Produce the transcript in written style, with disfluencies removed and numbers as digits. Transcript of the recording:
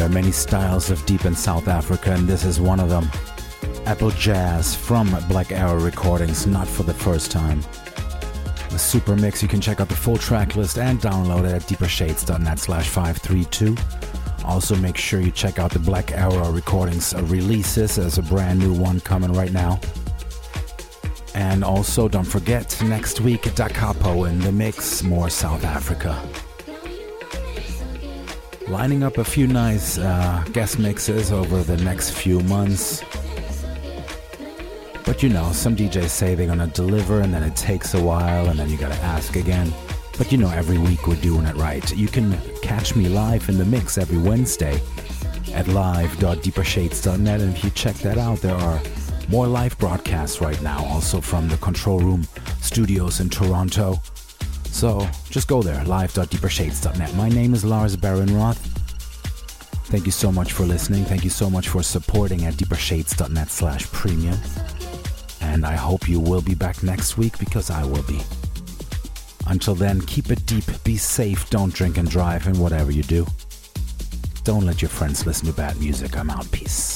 there are many styles of deep in South Africa, and this is one of them. Apple Jazz from Black Arrow Recordings, not for the first time. The super mix, you can check out the full track list and download it at deepershades.net/532. Also make sure you check out the Black Arrow Recordings releases. There's a brand new one coming right now. And also don't forget, next week Da Capo in the mix, more South Africa. Lining up a few nice guest mixes over the next few months. But you know, some DJs say they're gonna deliver and then it takes a while and then you gotta ask again. But you know, every week we're doing it right. You can catch me live in the mix every Wednesday at live.deepershades.net, and if you check that out, there are more live broadcasts right now, also from the Control Room Studios in Toronto. So just go there, live.deepershades.net. My name is Lars Baron-Roth. Thank you so much for listening. Thank you so much for supporting at deepershades.net/premium. And I hope you will be back next week, because I will be. Until then, keep it deep, be safe, don't drink and drive, and whatever you do, don't let your friends listen to bad music. I'm out. Peace.